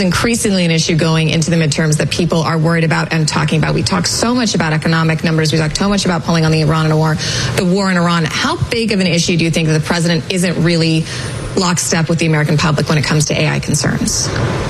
increasingly an issue going into the midterms that people are worried about and talking about. We talk so much about economic numbers. We talk so much about pulling on the war in Iran. How big of an issue do you think that the president isn't really lockstep with the American public when it comes to AI concerns?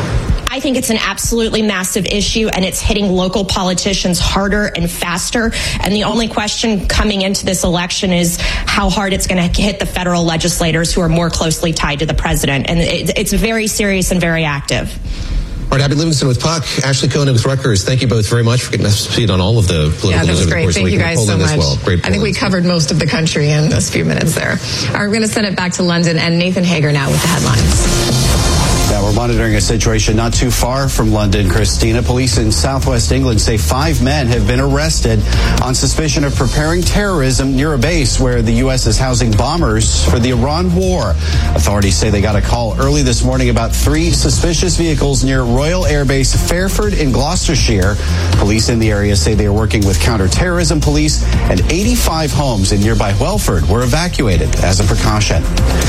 I think it's an absolutely massive issue, and it's hitting local politicians harder and faster. And the only question coming into this election is how hard it's going to hit the federal legislators who are more closely tied to the president. And it's very serious and very active. All right, Abby Livingston with Puck, Ashley Cohen with Rutgers. Thank you both very much for getting us up to speed on all of the political news over the course of the week. Thank you guys so much. Well. Great. I think we covered most of the country in those few minutes there. All right, we're going to send it back to London, and Nathan Hager now with the headlines. Yeah, we're monitoring a situation not too far from London, Christina. Police in southwest England say 5 men have been arrested on suspicion of preparing terrorism near a base where the U.S. is housing bombers for the Iran war. Authorities say they got a call early this morning about 3 suspicious vehicles near Royal Air Base Fairford in Gloucestershire. Police in the area say they are working with counterterrorism police, and 85 homes in nearby Welford were evacuated as a precaution.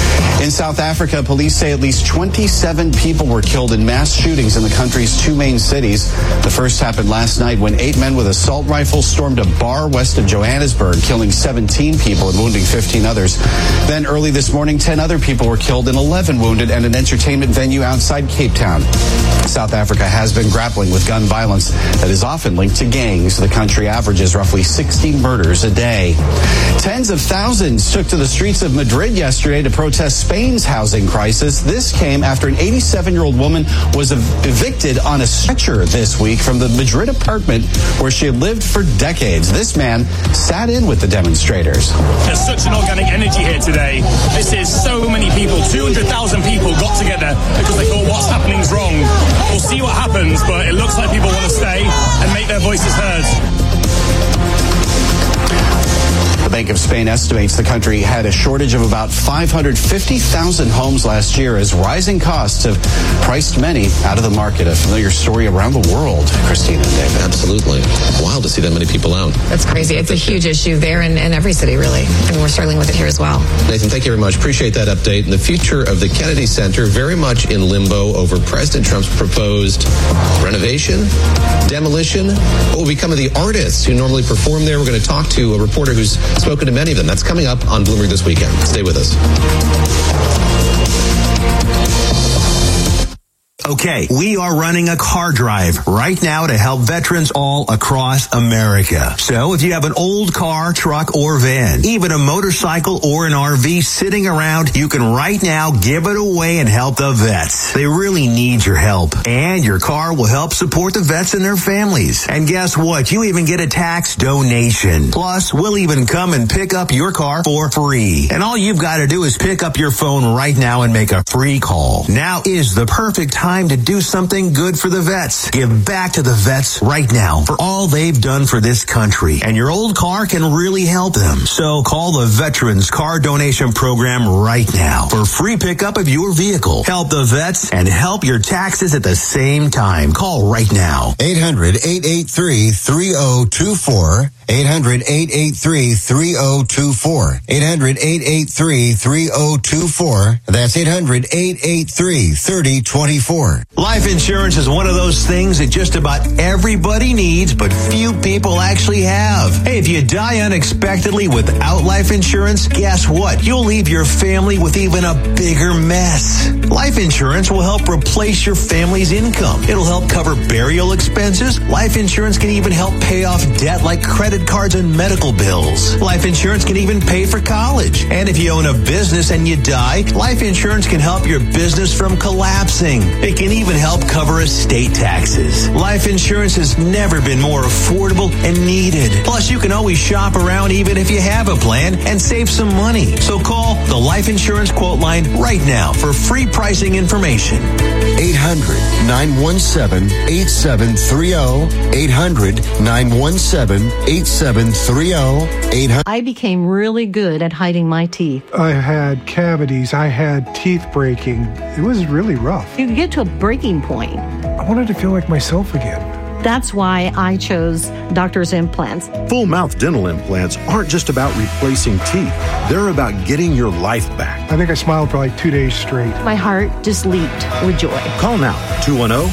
In South Africa, police say at least 27 people were killed in mass shootings in the country's 2 main cities. The first happened last night when 8 men with assault rifles stormed a bar west of Johannesburg, killing 17 people and wounding 15 others. Then early this morning, 10 other people were killed and 11 wounded at an entertainment venue outside Cape Town. South Africa has been grappling with gun violence that is often linked to gangs. The country averages roughly 60 murders a day. Tens of thousands took to the streets of Madrid yesterday to protest Spain's housing crisis. This came after an 87-year-old woman was evicted on a stretcher this week from the Madrid apartment where she had lived for decades. This man sat in with the demonstrators. There's such an organic energy here today. This is so many people. 200,000 people got together because they thought what's happening is wrong. We'll see what happens, but it looks like people want to stay and make their voices heard. The Bank of Spain estimates the country had a shortage of about 550,000 homes last year as rising costs have priced many out of the market. A familiar story around the world, Christina and David. Absolutely. Wild to see that many people out. That's crazy. It's a huge issue there in every city, really. I mean, we're struggling with it here as well. Nathan, thank you very much. Appreciate that update. And the future of the Kennedy Center very much in limbo over President Trump's proposed renovation, demolition. What will become of the artists who normally perform there? We're going to talk to a reporter who's spoken to many of them. That's coming up on Bloomberg This Weekend. Stay with us. Okay, we are running a car drive right now to help veterans all across America. So if you have an old car, truck, or van, even a motorcycle or an RV sitting around, you can right now give it away and help the vets. They really need your help. And your car will help support the vets and their families. And guess what? You even get a tax donation. Plus, we'll even come and pick up your car for free. And all you've got to do is pick up your phone right now and make a free call. Now is the perfect time to do something good for the vets. Give back to the vets right now for all they've done for this country. And your old car can really help them. So call the Veterans Car Donation Program right now for free pickup of your vehicle. Help the vets and help your taxes at the same time. Call right now. 800-883-3024. 800-883-3024. 800-883-3024. That's 800-883-3024. Life insurance is one of those things that just about everybody needs, but few people actually have. Hey, if you die unexpectedly without life insurance, guess what? You'll leave your family with even a bigger mess. Life insurance will help replace your family's income. It'll help cover burial expenses. Life insurance can even help pay off debt like credit cards and medical bills. Life insurance can even pay for college. And if you own a business and you die, life insurance can help your business from collapsing. It can even help cover estate taxes. Life insurance has never been more affordable and needed. Plus, you can always shop around even if you have a plan and save some money. So call the Life Insurance Quote Line right now for free pricing information. 800-917-8730. 800-917-8730. I became really good at hiding my teeth. I had cavities. I had teeth breaking. It was really rough. You get to a breaking point. I wanted to feel like myself again. That's why I chose Doctor's Implants. Full mouth dental implants aren't just about replacing teeth. They're about getting your life back. I think I smiled for like 2 days straight. My heart just leaped with joy. Call now, 210